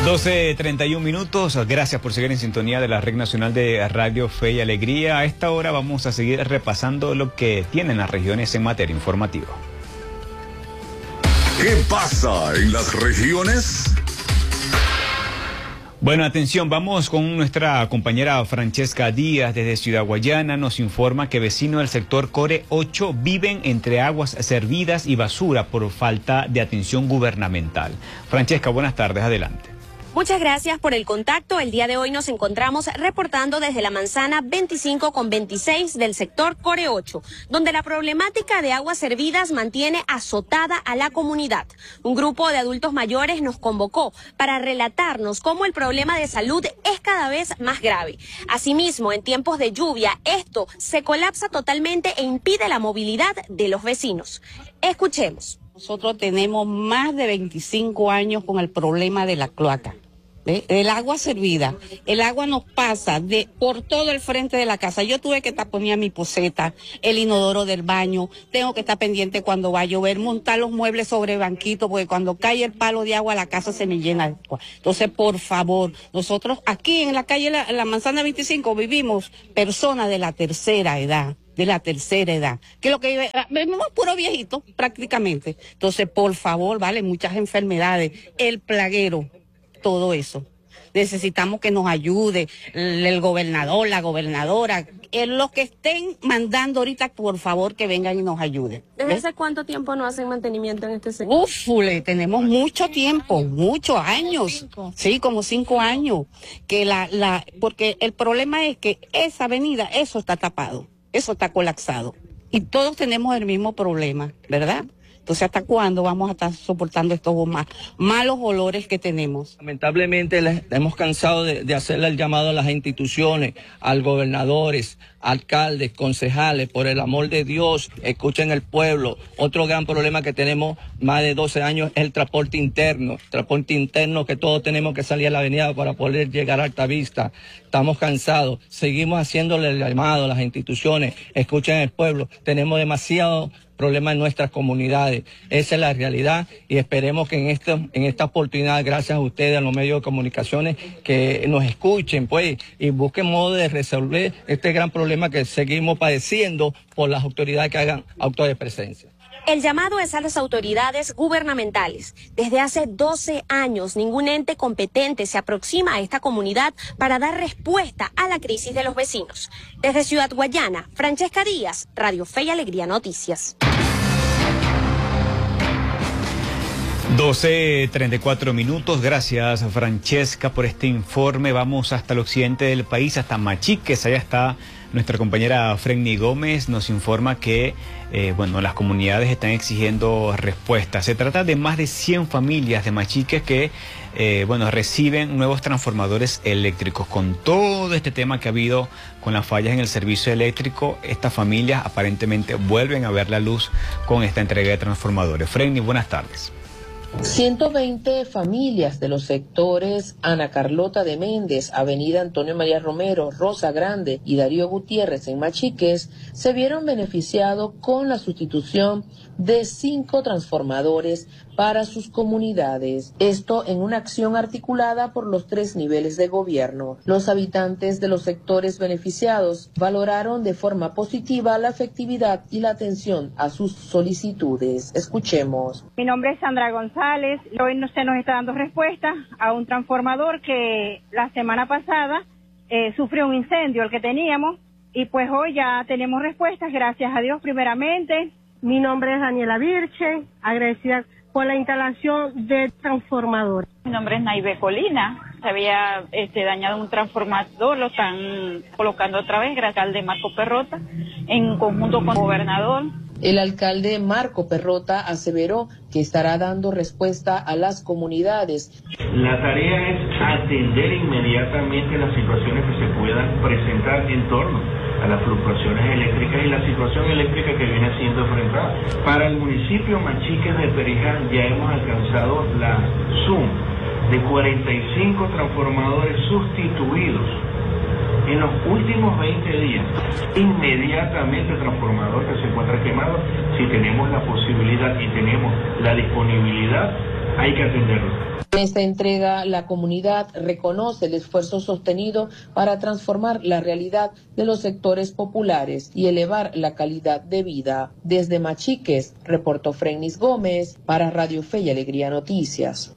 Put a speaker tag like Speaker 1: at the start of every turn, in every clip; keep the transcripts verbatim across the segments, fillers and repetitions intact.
Speaker 1: doce treinta y un minutos, gracias por seguir en sintonía de la Red Nacional de Radio Fe y Alegría. A esta hora vamos a seguir repasando lo que tienen las regiones en materia informativa.
Speaker 2: ¿Qué pasa en las regiones?
Speaker 1: Bueno, atención, vamos con nuestra compañera Francesca Díaz desde Ciudad Guayana. Nos informa que vecinos del sector Core ocho viven entre aguas servidas y basura por falta de atención gubernamental. Francesca, buenas tardes, adelante.
Speaker 3: Muchas gracias por el contacto. El día de hoy nos encontramos reportando desde la manzana veinticinco con veintiséis del sector Core ocho, donde la problemática de aguas servidas mantiene azotada a la comunidad. Un grupo de adultos mayores nos convocó para relatarnos cómo el problema de salud es cada vez más grave. Asimismo, en tiempos de lluvia, esto se colapsa totalmente e impide la movilidad de los vecinos. Escuchemos.
Speaker 4: Nosotros tenemos más de veinticinco años con el problema de la cloaca. ¿Ve? El agua servida, el agua nos pasa de por todo el frente de la casa. Yo tuve que taponear mi poseta, el inodoro del baño, tengo que estar pendiente cuando va a llover, montar los muebles sobre banquitos, porque cuando cae el palo de agua la casa se me llena de agua. Entonces, por favor, nosotros aquí en la calle La, la Manzana veinticinco vivimos personas de la tercera edad. de la tercera edad, que lo que vemos puro viejito prácticamente. Entonces, por favor, vale, muchas enfermedades, el plaguero, todo eso. Necesitamos que nos ayude el, el gobernador, la gobernadora, en los que estén mandando ahorita, por favor, que vengan y nos ayuden.
Speaker 3: ¿Desde hace cuánto tiempo no hacen mantenimiento en este sector?
Speaker 4: Ufule, tenemos mucho tiempo, muchos años, sí, como cinco años, que la, la, porque el problema es que esa avenida, eso está tapado. Eso está colapsado. Y todos tenemos el mismo problema, ¿verdad? Entonces, ¿hasta cuándo vamos a estar soportando estos más, malos olores que tenemos?
Speaker 5: Lamentablemente les, hemos cansado de, de hacerle el llamado a las instituciones, a los gobernadores, alcaldes, concejales, por el amor de Dios, escuchen el pueblo. Otro gran problema que tenemos más de doce años es el transporte interno. Transporte interno que todos tenemos que salir a la avenida para poder llegar a Altavista. Estamos cansados, seguimos haciéndole el llamado a las instituciones, escuchen el pueblo. Tenemos demasiado problemas en nuestras comunidades. Esa es la realidad y esperemos que en esta, en esta oportunidad, gracias a ustedes, a los medios de comunicaciones, que nos escuchen pues y busquen modo de resolver este gran problema que seguimos padeciendo por las autoridades que hagan actos de presencia.
Speaker 3: El llamado es a las autoridades gubernamentales. Desde hace doce años, ningún ente competente se aproxima a esta comunidad para dar respuesta a la crisis de los vecinos. Desde Ciudad Guayana, Francesca Díaz, Radio Fe y Alegría Noticias.
Speaker 1: doce treinta y cuatro minutos, gracias Francesca por este informe. Vamos hasta el occidente del país, hasta Machiques, allá está nuestra compañera Frenny Gómez, nos informa que eh, bueno, las comunidades están exigiendo respuestas. Se trata de más de cien familias de Machiques que eh, bueno, reciben nuevos transformadores eléctricos. Con todo este tema que ha habido con las fallas en el servicio eléctrico, estas familias aparentemente vuelven a ver la luz con esta entrega de transformadores. Frenny, buenas tardes.
Speaker 6: ciento veinte familias de los sectores Ana Carlota de Méndez, Avenida Antonio María Romero, Rosa Grande y Darío Gutiérrez en Machiques se vieron beneficiados con la sustitución de cinco transformadores para sus comunidades. Esto en una acción articulada por los tres niveles de gobierno. Los habitantes de los sectores beneficiados valoraron de forma positiva la efectividad y la atención a sus solicitudes. Escuchemos.
Speaker 7: Mi nombre es Sandra González. Hoy no se nos está dando respuesta a un transformador que la semana pasada eh, sufrió un incendio, el que teníamos, y pues hoy ya tenemos respuestas, gracias a Dios primeramente.
Speaker 8: Mi nombre es Daniela Virche, agradecida por la instalación de transformador.
Speaker 9: Mi nombre es Naive Colina. Se había este, dañado un transformador, lo están colocando otra vez, gracias al de Marco Perrota, en conjunto con el gobernador.
Speaker 6: El alcalde Marco Perrota aseveró que estará dando respuesta a las comunidades.
Speaker 10: La tarea es atender inmediatamente las situaciones que se puedan presentar en torno a las fluctuaciones eléctricas y la situación eléctrica que viene siendo enfrentada. Para el municipio Machiques de Perijá ya hemos alcanzado la suma de cuarenta y cinco transformadores sustituidos en los últimos veinte días. Inmediatamente el transformador que se encuentra quemado, si tenemos la posibilidad y tenemos la disponibilidad, hay que atenderlo.
Speaker 6: En esta entrega, la comunidad reconoce el esfuerzo sostenido para transformar la realidad de los sectores populares y elevar la calidad de vida. Desde Machiques, reportó Frennis Gómez para Radio Fe y Alegría Noticias.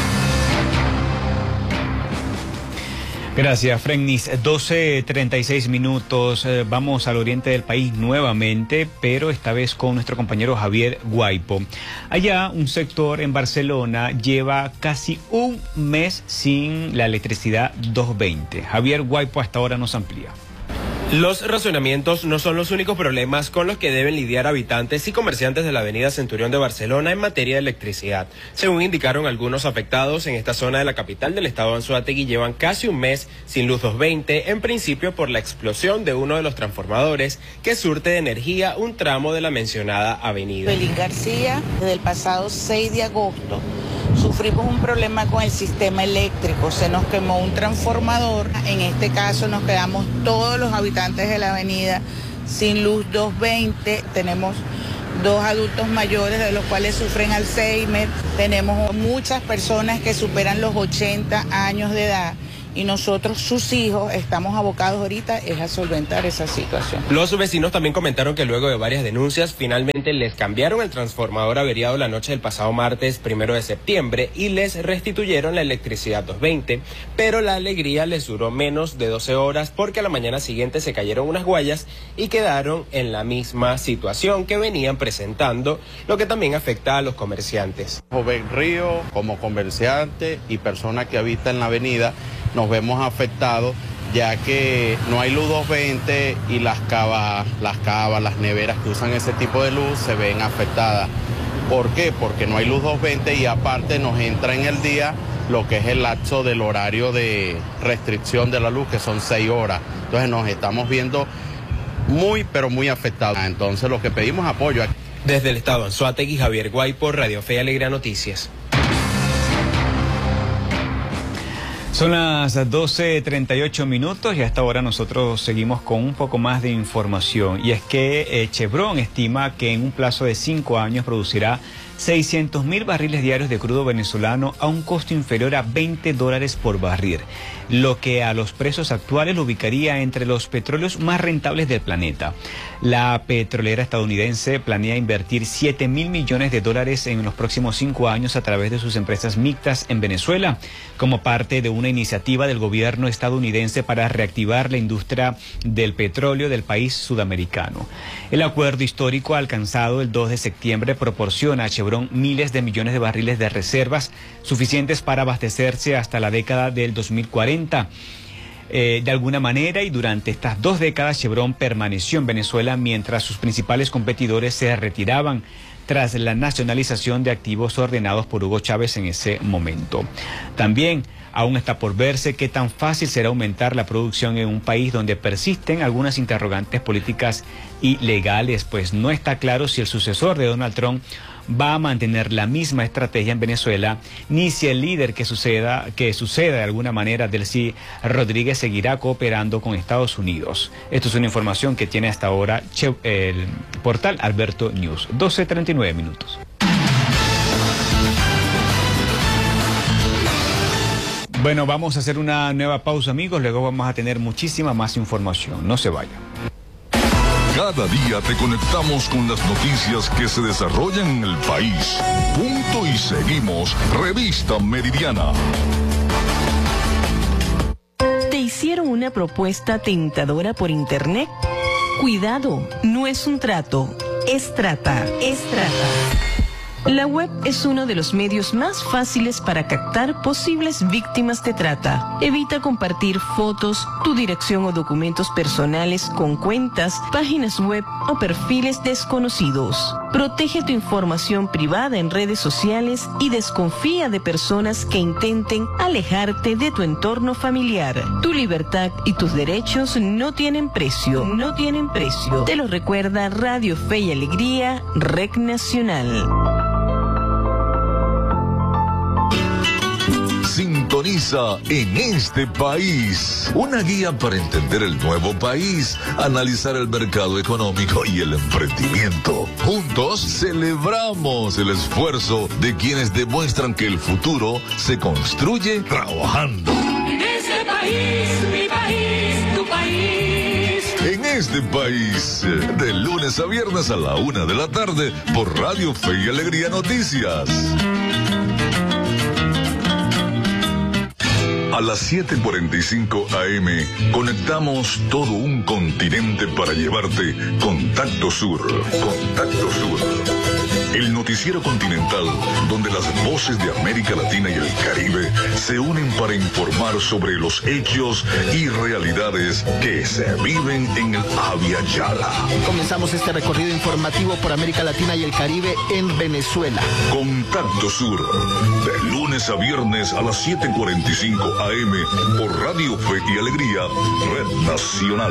Speaker 1: Gracias, Frennis. doce treinta y seis minutos. Eh, vamos al oriente del país nuevamente, pero esta vez con nuestro compañero Javier Guaipo. Allá, un sector en Barcelona lleva casi un mes sin la electricidad doscientos veinte. Javier Guaipo hasta ahora nos amplía.
Speaker 11: Los racionamientos no son los únicos problemas con los que deben lidiar habitantes y comerciantes de la avenida Centurión de Barcelona en materia de electricidad. Según indicaron algunos afectados en esta zona de la capital del estado de Anzoátegui, llevan casi un mes sin luz doscientos veinte, en principio por la explosión de uno de los transformadores que surte de energía un tramo de la mencionada avenida.
Speaker 12: Belín García, desde el pasado seis de agosto, sufrimos un problema con el sistema eléctrico, se nos quemó un transformador, en este caso nos quedamos todos los habitantes de la avenida sin luz doscientos veinte, tenemos dos adultos mayores de los cuales sufren Alzheimer, tenemos muchas personas que superan los ochenta años de edad. Y nosotros, sus hijos, estamos abocados ahorita es a solventar esa situación.
Speaker 11: Los vecinos también comentaron que luego de varias denuncias, finalmente les cambiaron el transformador averiado la noche del pasado martes primero de septiembre y les restituyeron la electricidad doscientos veinte, pero la alegría les duró menos de doce horas porque a la mañana siguiente se cayeron unas guayas y quedaron en la misma situación que venían presentando, lo que también afecta a los comerciantes.
Speaker 13: Joven Río, como comerciante y persona que habita en la avenida, nos vemos afectados ya que no hay luz doscientos veinte y las cavas, las cavas, las neveras que usan ese tipo de luz se ven afectadas. ¿Por qué? Porque no hay luz doscientos veinte y aparte nos entra en el día lo que es el lapso del horario de restricción de la luz, que son seis horas. Entonces nos estamos viendo muy, pero muy afectados. Entonces lo que pedimos es apoyo.
Speaker 11: Desde el estado de Anzoátegui, Javier Guaipo, Radio Fe y Alegría Noticias.
Speaker 1: Son las doce treinta y ocho minutos y hasta ahora nosotros seguimos con un poco más de información. Y es que eh, Chevron estima que en un plazo de cinco años producirá seiscientos mil barriles diarios de crudo venezolano a un costo inferior a veinte dólares por barril, lo que a los precios actuales lo ubicaría entre los petróleos más rentables del planeta. La petrolera estadounidense planea invertir siete mil millones de dólares en los próximos cinco años a través de sus empresas mixtas en Venezuela, como parte de una iniciativa del gobierno estadounidense para reactivar la industria del petróleo del país sudamericano. El acuerdo histórico alcanzado el dos de septiembre proporciona a Chevron miles de millones de barriles de reservas suficientes para abastecerse hasta la década del dos mil cuarenta. Eh, de alguna manera y durante estas dos décadas Chevron permaneció en Venezuela mientras sus principales competidores se retiraban tras la nacionalización de activos ordenados por Hugo Chávez en ese momento. También aún está por verse qué tan fácil será aumentar la producción en un país donde persisten algunas interrogantes políticas y legales, pues no está claro si el sucesor de Donald Trump va a mantener la misma estrategia en Venezuela, ni si el líder que suceda, que suceda de alguna manera, Delcy Rodríguez, seguirá cooperando con Estados Unidos. Esto es una información que tiene hasta ahora el portal Alberto News. doce treinta y nueve minutos. Bueno, vamos a hacer una nueva pausa, amigos. Luego vamos a tener muchísima más información. No se vayan.
Speaker 2: Cada día te conectamos con las noticias que se desarrollan en el país. Punto y seguimos. Revista Meridiana.
Speaker 14: ¿Te hicieron una propuesta tentadora por internet? Cuidado, no es un trato, es trata, es trata. La web es uno de los medios más fáciles para captar posibles víctimas de trata. Evita compartir fotos, tu dirección o documentos personales con cuentas, páginas web o perfiles desconocidos. Protege tu información privada en redes sociales y desconfía de personas que intenten alejarte de tu entorno familiar. Tu libertad y tus derechos no tienen precio, no tienen precio. Te lo recuerda Radio Fe y Alegría, R E C Nacional.
Speaker 2: Sintonía Sintoniza En Este País, una guía para entender el nuevo país, analizar el mercado económico y el emprendimiento. Juntos celebramos el esfuerzo de quienes demuestran que el futuro se construye trabajando.
Speaker 15: En este país, mi país, tu país.
Speaker 2: En Este País, de lunes a viernes a la una de la tarde por Radio Fe y Alegría Noticias. A las siete cuarenta y cinco A M conectamos todo un continente para llevarte Contacto Sur. Contacto Sur. El noticiero continental donde las voces de América Latina y el Caribe se unen para informar sobre los hechos y realidades que se viven en el Abya Yala.
Speaker 16: Comenzamos este recorrido informativo por América Latina y el Caribe en Venezuela.
Speaker 2: Contacto Sur, de lunes a viernes a las siete cuarenta y cinco A M por Radio Fe y Alegría, Red Nacional.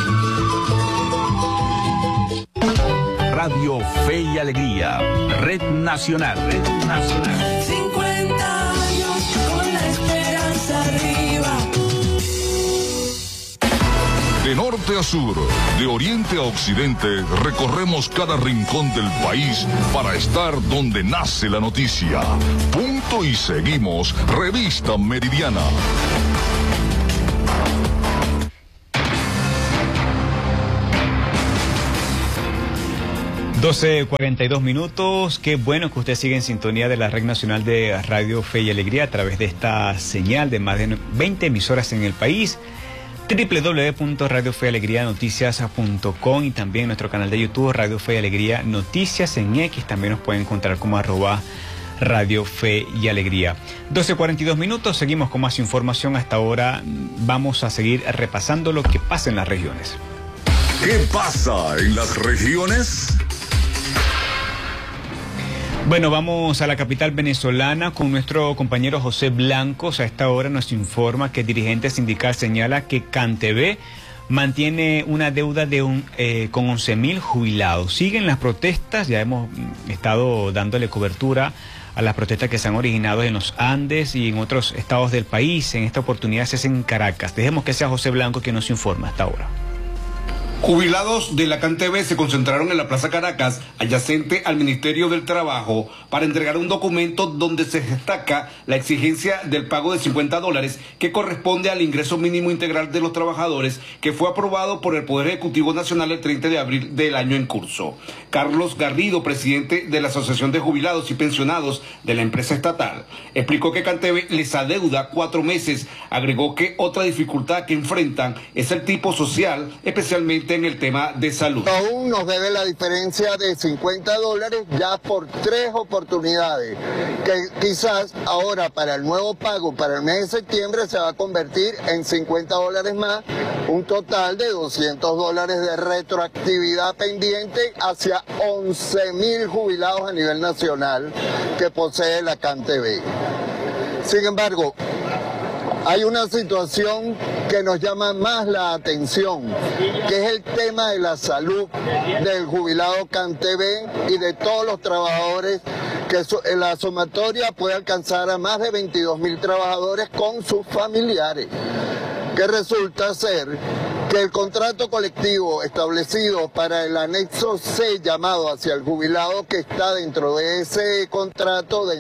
Speaker 17: Radio Fe y Alegría, Red Nacional. Red Nacional.
Speaker 15: cincuenta años con la esperanza arriba.
Speaker 2: De norte a sur, de oriente a occidente, recorremos cada rincón del país para estar donde nace la noticia. Punto y seguimos, Revista Meridiana.
Speaker 1: doce cuarenta y dos minutos, qué bueno que usted sigue en sintonía de la Red Nacional de Radio Fe y Alegría a través de esta señal de más de veinte emisoras en el país, doble u doble u doble u punto radio fe y alegría noticias punto com y también nuestro canal de YouTube Radio Fe y Alegría Noticias. En X también nos pueden encontrar como arroba Radio Fe y Alegría. doce cuarenta y dos minutos, seguimos con más información. Hasta ahora vamos a seguir repasando lo que pasa en las regiones.
Speaker 2: ¿Qué pasa en las regiones?
Speaker 1: Bueno, vamos a la capital venezolana con nuestro compañero José Blancos. A esta hora nos informa que el dirigente sindical señala que CanTV mantiene una deuda de un, eh, con once mil jubilados. Siguen las protestas, ya hemos estado dándole cobertura a las protestas que se han originado en los Andes y en otros estados del país. En esta oportunidad se hace en Caracas. Dejemos que sea José Blanco quien nos informa hasta ahora.
Speaker 18: Jubilados de la CanTV se concentraron en la Plaza Caracas, adyacente al Ministerio del Trabajo, para entregar un documento donde se destaca la exigencia del pago de cincuenta dólares que corresponde al ingreso mínimo integral de los trabajadores, que fue aprobado por el Poder Ejecutivo Nacional el treinta de abril del año en curso. Carlos Garrido, presidente de la Asociación de Jubilados y Pensionados de la empresa estatal, explicó que CanTV les adeuda cuatro meses. Agregó que otra dificultad que enfrentan es el tipo social, especialmente en el tema de salud.
Speaker 19: Aún nos debe la diferencia de cincuenta dólares ya por tres oportunidades, que quizás ahora para el nuevo pago para el mes de septiembre se va a convertir en cincuenta dólares más, un total de doscientos dólares de retroactividad pendiente hacia once mil jubilados a nivel nacional que posee la CanTV. Sin embargo, hay una situación que nos llama más la atención, que es el tema de la salud del jubilado CanTV y de todos los trabajadores, que la sumatoria puede alcanzar a más de veintidós mil trabajadores con sus familiares, que resulta ser que el contrato colectivo establecido para el anexo C llamado hacia el jubilado, que está dentro de ese contrato de